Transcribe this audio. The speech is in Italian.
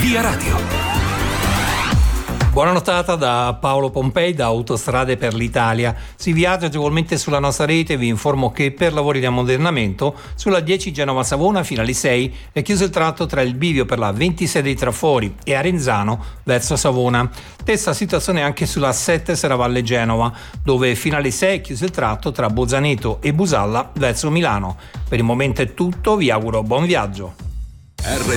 Via Radio. Buona notata da Paolo Pompei da Autostrade per l'Italia. Si viaggia agevolmente sulla nostra rete. Vi informo che per lavori di ammodernamento sulla 10 Genova-Savona fino alle 6 è chiuso il tratto tra il bivio per la 26 dei Trafori e Arenzano verso Savona. Stessa situazione anche sulla 7 Serravalle Genova, dove fino alle 6 è chiuso il tratto tra Bozzaneto e Busalla verso Milano. Per il momento è tutto, vi auguro buon viaggio.